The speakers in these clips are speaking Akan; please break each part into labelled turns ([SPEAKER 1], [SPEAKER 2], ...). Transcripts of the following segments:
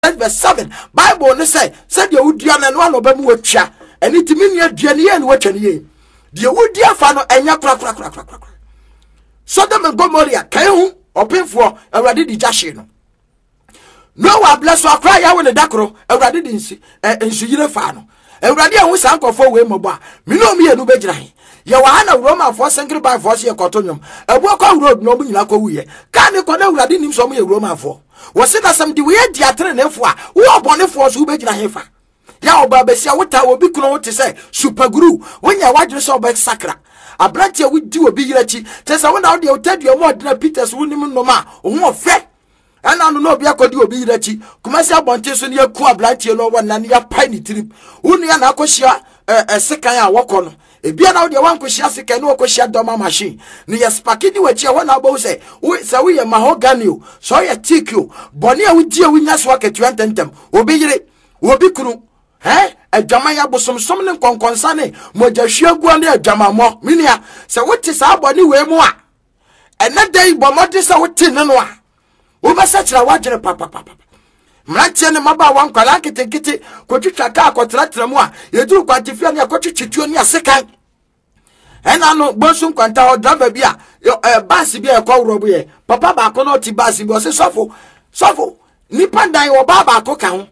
[SPEAKER 1] verse 7 Bible ne say said you would and one of them would cha and it mean your journey and what ye the wood dear fano and ya crack. Sodom and Gomorrah came open for already the jashino. No one bless or cry out in the dacro already didn't see and Sujina Fano. Already I was uncle for way mobile. Me no me a new bedray. Yawana Roma for Sancre by Fossia Cotonium. A walk on road no being like a weir. Can you call out didn't some Roma for? Was it as some the weird diatre nefwa who are born force who bedra hefa? Yao Babesia what I will be close to say super guru when you watch yourself by Sacra. A branch here would do a big retchy. Just I went out there tell you more than Peter's woman no ma or more fair. And I don't know if I could do a big retchy. Commercial bontes on your coa blank no one and your piney trip. Only an akosia a second walk on. If you know the one kushia can no kushia doma machine. Near Spakini which you want about say, so we a mahogany, so I take you. Bonia with dear winners work at 20 them. Obi kunu. Eh? A jamaya bosom something concerning Mojashia Guania Jamamo, Minia. So what is our body way more? And that day, Bomotis out tin and one. Over such a watcher, papa. Mratchen and Maba one Kalaki and Kitty, Cochichaka, Cotratramoa, you do quantifia Cochichunia second. And I know Bosum Quanta or Drababia, your Bassibia call Robie, Papa Baconoti Bassi was a soffo, Nipanda or Baba Cocan.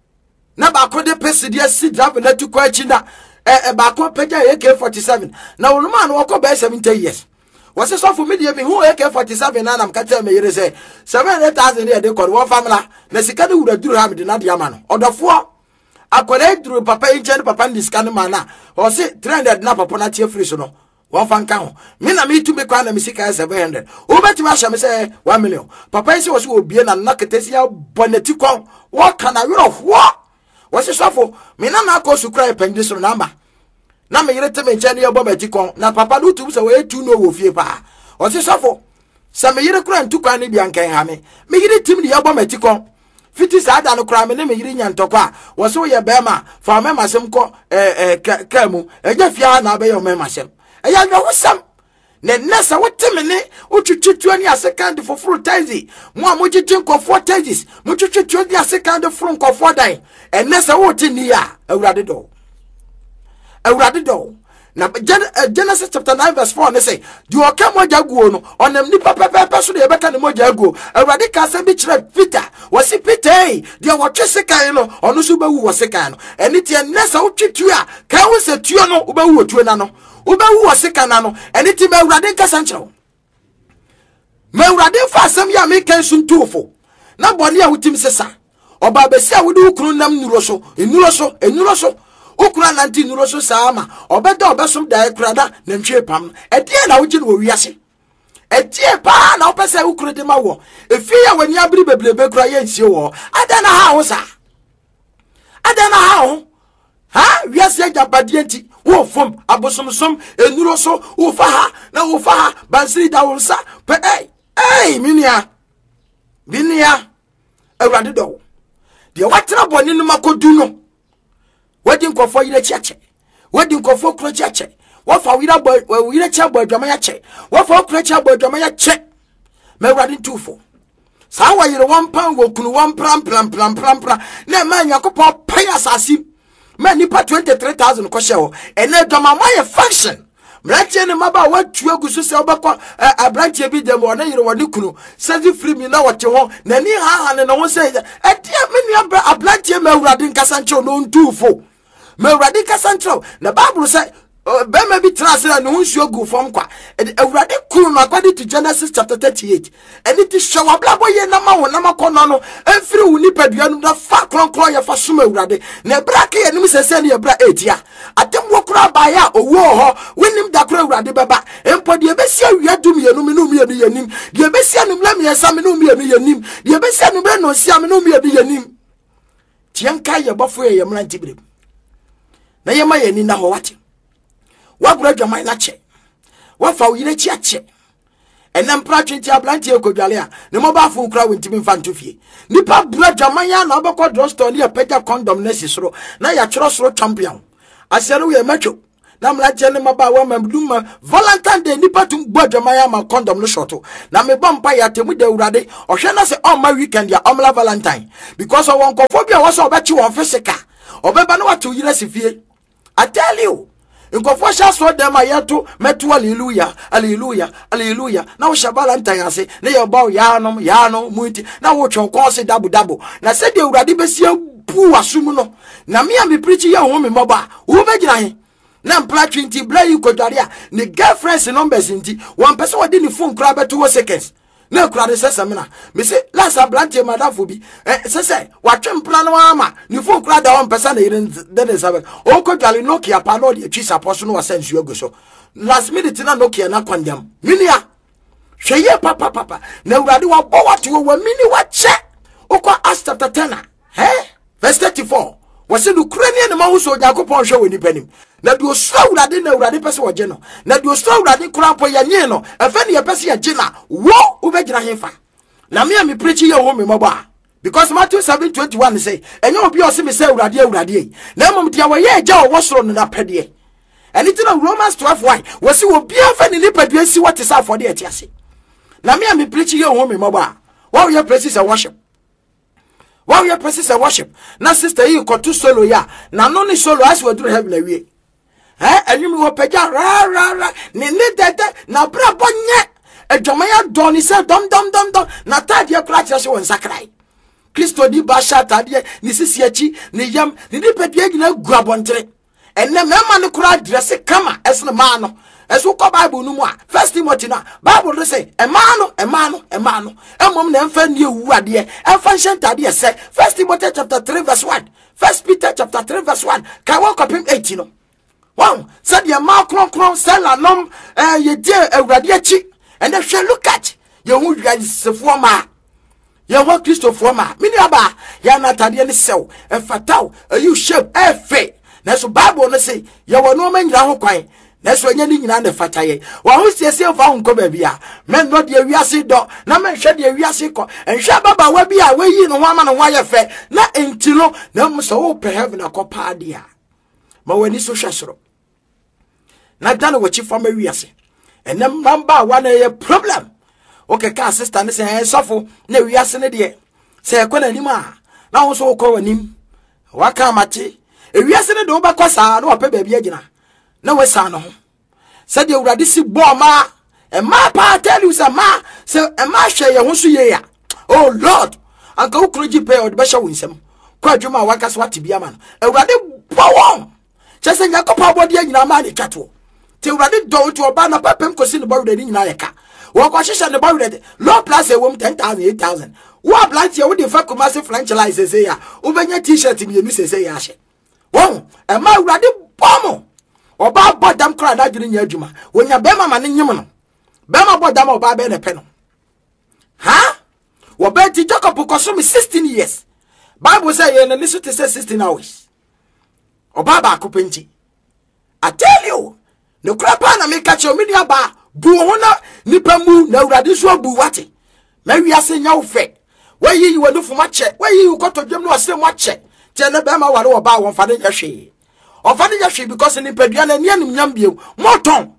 [SPEAKER 1] Na bako de pesidia si drive na tu kwa chinda bako peja AK47 na woman wako be 70 years wase so for media me hu AK47 na nam kata me yire say 700,000 e de kor wo famila na sika de wura duru ha me de na de ama no odofo akore duru papa inchen papa ndiska ma na o se 300 na papa na tie free so no wo fanka ho me na me tu me kwa na me sika 700 wo beti ma sha me say 1 million papa isi wo so obie na na ketesi ya boneti kon wo kana we of wo wasi sofo me na ko su cry pendi so number na me yire teme nche ne yobo matikon na papa do tu se we tu no wo fie pa wasi sofo se me yire kura ntu kwa ne bia nkan ha me yire tim ne yobo matikon fiti sa ada no kura me ne me yire nya ntokwa wasi wo ye bema fa me masem ko kamu eja fia na be yo me masem eya yo wosam ne nessa woteme ne utwitwitu ani second for full taxi mo amogitwen ko 4 taxis mo twitwitu ani second for ko 4 dan and nessa wotini ya awurade do na Genesis chapter 9 verse 4 ne say di oka moja guo no onam ni papa so de beka ne moja guo awurade ka se bi kire Peter wasi Peter di wotwe sekan no ono so bawu wo sekan no eni tie nessa wotwitu a ka wo se tuo no wo bawu otuo na no ubewu wasikana no eni ti mewurade nkasa nkyerɛw mewurade fa asɛm ya me kan suntufo na bɔne a wotim sesa ɔba besi a wode ukuru nam nuro so ukuru nanti nuro so saama ɔbɛda ɔbɛsom dae kurada na ntwe pam ɛdeɛ na wogye no wɔ wiase ɛdeɛ pa na wopɛsɛ ukuru de ma wɔ efi ya wani abiri beblebe kura yɛ nsie wɔ ada na ha ho sa ada na ha ho ha wiase agyapadeɛ nti wo fom abosomsom enuro so wo fa ha na wo fa ha bansiri da wo nsa pe minia awurade do de watena bɔne no makodu no wadi nkofo yire chiache wadi nkofo kro chiache wafa wire chia bo adwama ya che wafa kro chia bo adwama ya che mawurade ntufo sa wa yire wampan wo kunu wampram plam na ma yakopɔ paya asasi man nipa 23,000 ko shewo ene doma my function mratie ne maba watu agusu se obakọ abrantie bi dem ona yire woni kunu sezi free mi na wote ho na ni ha ne no se etia me ni abrantie mawurade nkasa nche no ntufo mawurade nkasa nche na bible say bema bi transfer no nsuo gu fom kwa awurade kunu no according to Genesis chapter 38 eni ti showa blabo ye na ma wona makono no enfiri wuni padua no da fa kronkron ye fa soma awurade na brake ye nim sese ne bra etia atem wokura ba ya owo ho wenim da kura awurade beba empo de besi awia dum ye no me no me ye nim de besi anum lam ye sa me no me ye nim de besi anum bre no sia me no me ye nim tienka ye bofo ye mranti bre na ye ma ye ni na ho wate wagura dwamai na che wafa uyire chi ache enam pratwenti ablantie kodwale a ne mobafo kura wentimi mfa ntofie nipa bura dwamai na obekọ drugstore ne peja condom na sisoro na ya choro soro champion asere we macho na mla jene maba wa mamduma Valentine Day nipa tum bodwamaya ma condom no shoto na me bompa ya temu de urade ohwe na se on my weekend ya omla Valentine because of one kofobia was obechi won physical obeba no watu yire sifie. I tell you nkofo sha so dem ayeto metu hallelujah hallelujah hallelujah na wo sha Valentine ase na ye bawo ya no muti na wo twon kon se dabo na se de urade besia pu asum no na me am preach ye ho me moba wo begina he na mpla 20 bla yi kodware a ne girlfriends numbers nti one person wodi ni phone kra beto 2 seconds na kra de sesemina me say last ablantie madafo bi se watwe mpla no ama ni phone kra da one person na yire de sabe o kodware Nokia pa no de twi support no wasensu ago so last minute na Nokia na kwandam minia hweye papa na urade wa bo wate wo mini wa che okwa Acts chapter 10 verse 34 wase Ukrainian ma wo so Yakobon hwe woni panim na do sura urade na urade pese wo je no na do sura urade kura po ya nye no efe ne ye pese ya je na wo ubegina hefa na me preach ye wo me moba because Matthew 7:21 say enyo obi o se me say urade na mom dia wo ye ja wo soro no na pede anything on Romans 12:1 wase wo bia fa ne nipadua si what is afode etiase na me preach ye wo me moba wo ye praises and worship. While your presence and worship, na sister you got to solo ya. Na no ni solo as we do heaven away. And you will pay ra ni dede na bra bonye. E jomaya doni se dom na tadia crash as one sakrai. Christo di basha tadia ni sisiachi ni yam ni pedie gina guabontre. And na mema no kura dress kama as na mano. As we call Bible no more. First Timothy na Bible say emano emom na emfa nie wu ade emfa nhyenta ade say First Timothy chapter 3 verse 1 First Peter chapter 3 verse 1 kai wo kopim 18 no wow said ye ma kron sella nom ye die awurade achi and if you look at ye hu wiasefo ma ye ho Christopher ma mini aba ya na tade ne sew efataw you shape efe na so Bible no say ye wo no ma nyira ho kwan na so nya ni nyina na fataye wa ho siesie fa ho nko ba bia men no de wiase do na men hwe de wiase ko enhwe baba wa bia we yi no ho ama no ho ayefe na entilo na mo so wo pe heaven akopa dia ma wani so hwesoro na dan wo chi fama wiase enem namba wa na ye problem okay ka sister ne se sofo na wiase ne de se ko na nim a na ho so ko wanim wa ka mate wiase ne de wo ba kwasa na wo pe ba bia gina na we sa no said the urade si bo ma e ma pa tell you some ma say e ma hwe ye ho so ye ya oh Lord anka ukroji pe od be hwe winsem kwa dwuma waka so ate bia ma no urade bo won che se Yakob abodi anyina ma ne twato te urade do to oba na papem kosi ne bawre ni nyina yeka wo kwa hwehwe ne bawre low plus e wom 10,000 8,000 wo ablant ye wo de fa commerce franchise say ya wo benya t-shirt mi emi say ya hye won e ma urade bomo oba bodam kra na dwene nya adwuma wonya bema ma ne nyem no bema bodam oba be ne pe no ha wo be ti Jacob koso me 16 years Bible say ye na nisu te say 16 hours oba ba akopenti I tell you no krapa na me catch me dia ba bu ho na nipa mu na urade so bu wate ma wiase nya wo fe wayi wonu fuma che wayi ukoto dwem no ase mo che che na bema ware oba won fa de nya hwe ofani ya because ni pedua na nia nim nyambie moton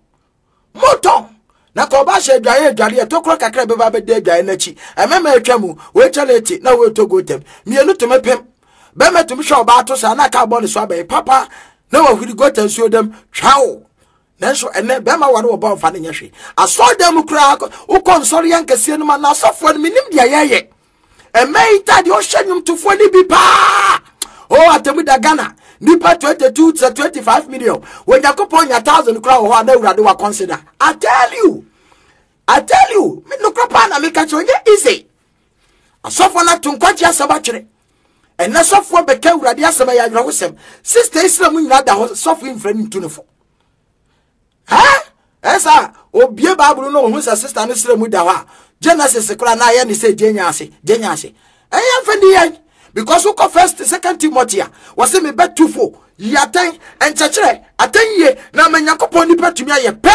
[SPEAKER 1] na ko ba hye adware to kro kakra be ba be de adware na chi emema atwamu we chaleti na we to go tem mienu to mepem be metum hwe oba to sa na ka bo ne so abai papa na wa huri go tan so dem twao na so ene be ma ware oba ofani nya hwe aso dem kra ko konsori yankase no ma na sofo ni nim dia yeye emeita de o hyenyum to fo ni bi pa oh atemu da Ghana nipa 22 to 25 million when Yakobon 1,000 crowd ho na urade wa consider I tell you me no krapa na me catch onye easy asofo na tunkwachi asaba twere ena sofo beka urade asaba ya adwa hosem sister Islam nyina da sofo infra ni tunefo ha esa obie Bible no ho sa sister no Islam da ho Genesis kra na ya ni se jenya ase eya mfani ya because who first second Timothy was me bet 2:4 yaten enchechere atenye na Yakobon ni patumi aye pe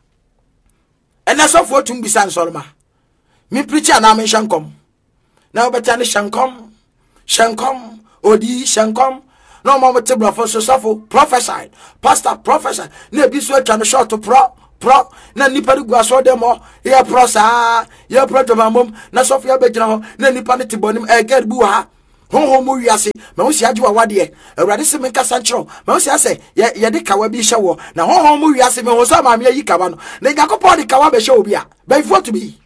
[SPEAKER 1] ena so for tum bisan solma me preacher na me shankom na obeta ne shankom odi shankom no mama tebra for so suffer prophesied pastor prophesied na bi so atwa no short to pro na nipa du aso dem ho ye pro sa ye pro to mamom na sofia be gina ho na nipa ne tibonim e gad bu ha ho mu wiase ma wo si agye wawade awurade se menka sanchro ma wo si ase ye de kawa bi hye wo na ho mu wiase me ho so ma me yi kawa no na yakopɔ de kawa be hye obi a be for to be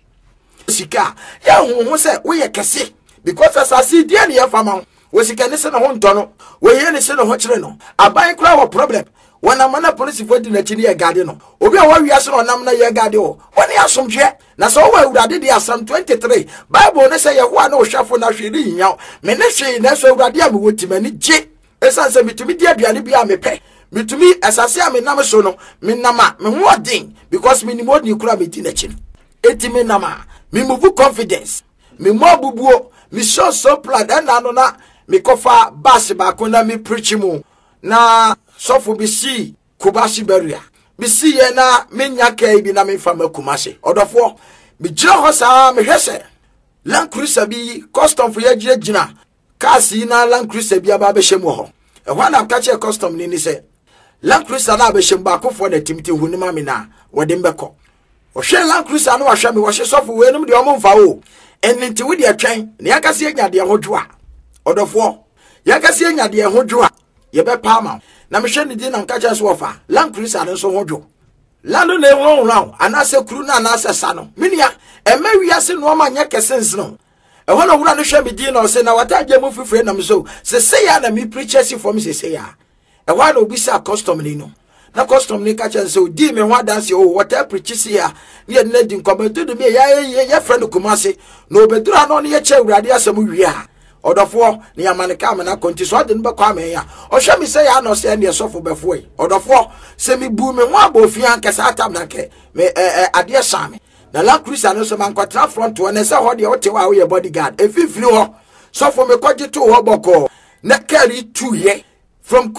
[SPEAKER 1] sika ya ho se wo ye kese because asasi dia ne ya fama wo sika ne se na ho ntono wo ye ne se na ho kire no aban kura wo problem wana mana police for di na chini ye gade no obi a wa wiase no nam na ye gade o woni asomdwe na so wa awurade di asam 23 bible ne say ye ho na ohwafo na hweri nyaw me ne hwe na so awurade a me wotimani je esanse mitumi di aduane bi a mepe mitumi asase a me nam so no me nama me ho odin because me ni modi kura me di na chini etimi nama me move confidence me mo bubuo me show so plan na no na me kofa bass ba ko na me preach mu na sofo bisi kubasi beria bisi ye na menya kai bi na me fama kumase odofo me jira ho sa me hwese Land Cruiser bi custom for ye gina kasi na Land Cruiser bi aba be hyemu ho e ho na ka che custom ni se Land Cruiser na be hyem ba kofo na timti hu ni ma me na wode mbekọ o hwe Land Cruiser no ahwe me wo hye sofo we num de o mfa o ennti wo de atwan ne yakase enya de ho dwoa odofo yakase enya de ho dwoa ye be pa ma na me hwe ni di na nka che so ofa Land Cruiser no so ho dwo lando na ehun ran anase kuru na anase sa no minia ema wiase no ma nya kesens no e ho na wura no hwe me di na o se na wataje mu fifre na me so se ya na me preachers for me se ya e ho na obi sa custom ni no na custom ni ka che so di me ho adanse o wata preachers ya ne na di nkomato do me ya friend kumase no obedura no ne ye che awurade asem wi a odofo ne yamaneka me na konti so de nbe kwa me ya o hwe me se ya no se ne sofo befo yi odofo se me bu me ho abofia nkesa atam na ke me ade same na Land Cruiser no so man kwatra front one se ho de o te wa wo ye bodyguard efifiri ho sofo me kwaje to ho boko na carry 2 ye from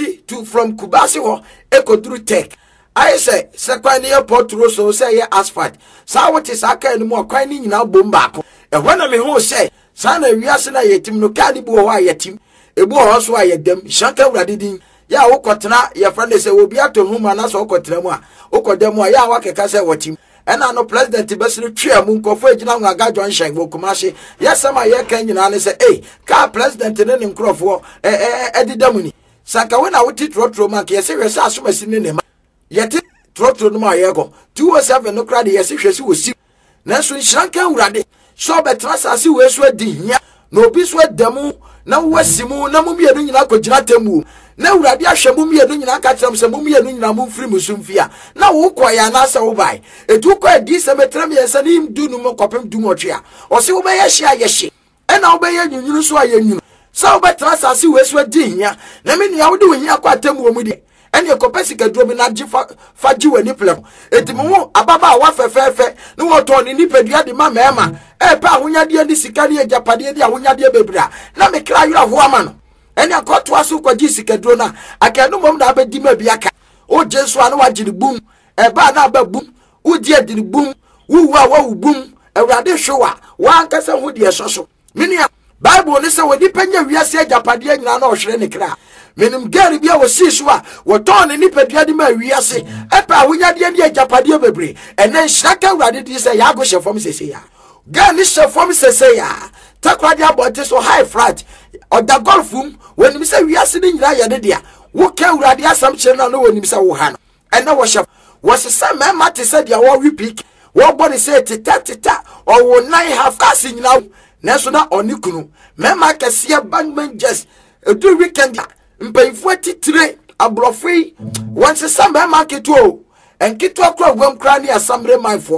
[SPEAKER 1] Kubasi ho ekoduru tech I say sekwan airport road so say ye asphalt sa what is aka ni mo kwan ni nyina bom baako e ho na me ho say sana wiase na yetim no kani bu ho ayetim ebu ho so ayedam shanka wurade din ya wo kotena ye friend say obi ato huma na so kotena mu a wo kodam a ya wakeka say watim ena no president besiri twa mu nkofo agina ngaga John Shen wo kumase yesama ye kan nyina ne say ka president ne nkrofo edidam ni sanka we na wuti trotro man ke yesi hwese asomasi ne ne ma yeti trotro no ma ye go 207 no kra de yesi hwese wo si na so shanka wurade so betra sase we so adi hia na obi so adamu na wasimu na mumienu nyina kogina temu na urade ahwe mumienu nyina ka tram se mumienu nyina mu mfiri musumfia na wo koya na sa wo bai etu ko adi se metram ye se ni dunu mo kopem dumotwea o se wo be ye hia ye hye na wo be ye nyunyuru so ayenyunu so betra sase we so adi hia na me nua wo de wo hia kwa temu wo mu de ene kopesi ka duro bi na gifa faji wani plem etimo ababa wa fefefe ne wo to ni nipadua de mama pa ahonyade ni sika ne agapade de ahonyade bebra na me kra yura ho ama no ene akoto aso kwaji sika duro na akanu mom na abedi ma bi aka o jesu anu wagiri bum ba na ba bum wo di adiri bum wo wa wo bum awurade hwewa wa ankasa ho de soso minia bible ne se wodi panya wiase agapade nyina na ohwere ne kra menim gari bia wo siswa wo ton ni padua de ma wiase epa ahonyade de agapade bebre enen hyaka awurade di se ya go hyefom sese ya ga ni hyefom sese ya takwade abote so high flat oda golfum wonim se wiase ni nyira ye de dia wo ka awurade asam kire na no wonim se wo ha no ena wo hyef wo sese ma mate se dia wo repeat wo body se tita o wo nine half kasi nyina na so na onikunu mema kase bangman just do weekend mpayifo titire abrofei once samba market o enkito akwa gwam kra ne asamre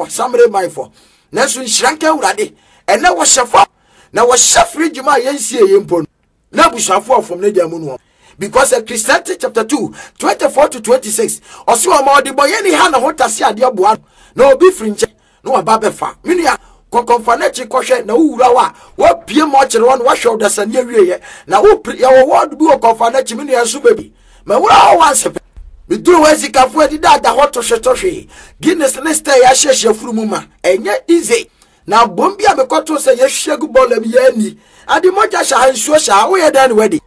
[SPEAKER 1] maifo na so nhranka awurade ena wo hyefo na wo hyefri djuma yensie yempo na bushafo ofom na diamu no because Christianity chapter 2 24 to 26 oso ma odiboye ni ha na hotase ade aboa na obi frinche no ababefa minua kokonfanechi kohwe na wura wa pie mo kire won wa hwe dasane awieye na wo ya wo word bi kokonfanechi me ne so baby ma wura o wanse me duro wezi kafu edi da hoto hwetohwe Guinness ne stay ya hyehye furu ma enye easy na bombi a me koto se ye hwegu bola bi yani ade moja sha hansuo sha wo ye dan wedi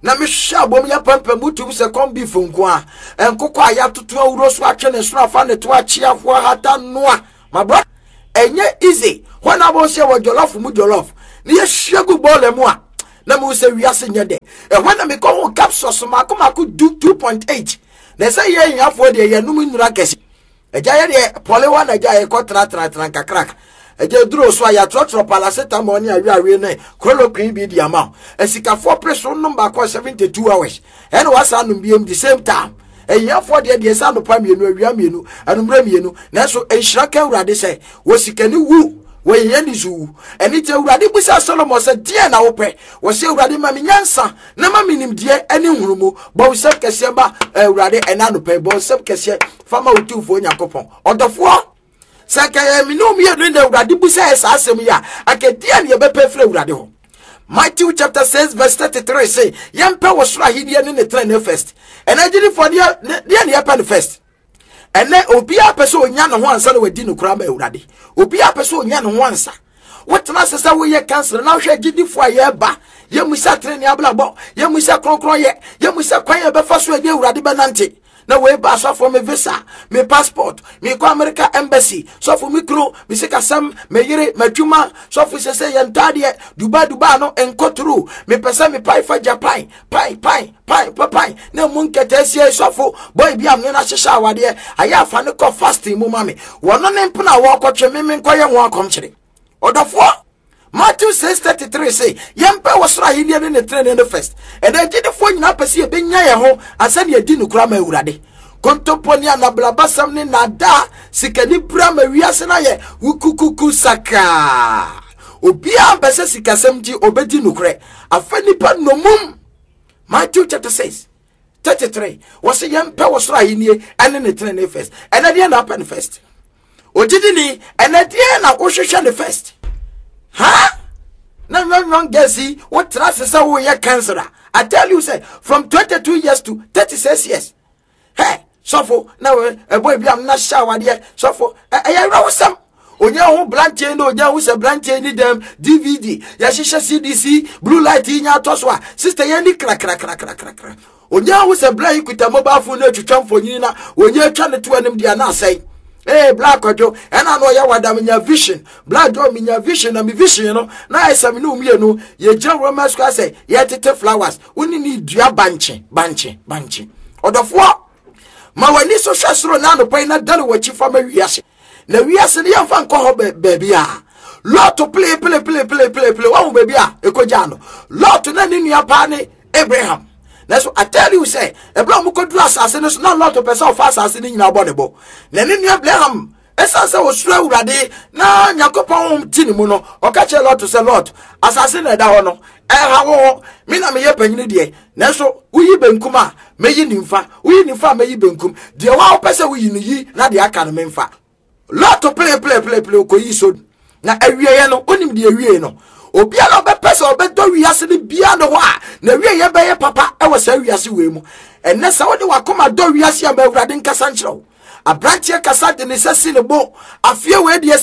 [SPEAKER 1] na me hwa bom ya pampa mutum se kom beef nko a enkoko aya toto awuro so atwe ne so afa ne to achia ho hata noa my brother enye easy when abo se wo jollof mu jollof ne ye hwagu bole mu a na mu se wiase nye de when me ko capsules mako do 2.8 na say ye yafo de ye num nura kesi eja ye de polewa na eja ye ko tra kakrak eje duro so ya trotro paracetamol ni awi ne chloroquine bi di ama esikafo preso number ko 72 hours and was anum biem the same time eyafo de sa no pa mienu awia mienu anumra mienu na so enhiraka urade se wo sikani wu wo yeni zu eni te urade busa Solomon se die na wo pe wo se urade ma nyansa na ma minim die eni hurumu bo usep kese ba urade ena no pe bo usep kese fama utufo nyakopon odofo Saka minum ye no na urade busa esa asem ya akadia ne be pefre urade ho Matthew chapter 6 verse 33 say yempe wo soro ahidie ne trend first and agiri for dia ne happen first and then obia pese onya no ho ansa na wadi no kura ma urade obia pese onya no ho ansa wotena sesa wo ye cancer na hwe agidi fo aye ba ye musa trend ablabo ye musa kronkron ye musa kwan ye be fa so adi urade benante na we ba so for me visa me passport me ko America embassy so for me kro me se kasam me yire madwuma so for se yentade Dubai no enkotru me pesa me pai fa Japan pai na munkete sie so for boy bia me na hyehya awade aya fa ne ko fasting mu mame wono ne mpena wo kotwe me nkoye ho akomkyere odofo Matthew 6:33 say yempe wasra hilie ne trend ne first and then did fo nyina pese e benya ye ho asa ne adi no kura ma urade kontoponi anablabasam ne nada sikani bra ma wiase na ye wukukuku saka obia pese sikasam ji obedi no kure afani pa nomum Matthew chapter 6:33 was yempe wasra hilie ane ne trend ne first and then na happen first ojidini and then na ohwehwe ne first Huh? No, Gessi, what trust is how we are cancer? I tell you, say, from 22 years to 36 years. Hey, so for now, a boy, I'm not sure, dear. So for I wrote some. Onya ho blanche no onya ho se blanche ni dem DVD ya shisha CDC blue light nya toswa sister yani kra onya ho se blanche kuta mobile phone na twetwa mfonyi na onya twa ne to anim dia na asai. Hey, black ojo, and I know ya wada minya vision. Black do minya vision and mi vision, you know. Na esa mi no mi no. Ye John Roman square say, ye tete flowers. Uni ni dua banche. Odofo. Ma wani so shasro na no pa na dalo wachi fa ma wiase. Na wiase ni yamfa nko ho baby a. Lot to play. Wa baby a ekoja no. Lot na ni nua pa ni Abraham. That's what I tell you, say, a blow could do assassin is not lot of person fast assassin in our body. Then in your blame, as I was slow ready, now Yakopon Tinimuno, or catch a lot to say lot, assassin at Dahono, how Mina me yepen day. Naso, we benkuma, may you infa, we infa may you benkum, the wow person we in ye, not the academy fa. Lot to play, coiso. Now every year no, only the year no. Obia no be pese obedo wiase ne bia no wa na wie ye be papa e wasa wiase we mu enne sa wode wakoma do wiase am awurade nkasa nkyerɛw abrantie kasa de ne sesi ne bo afie we de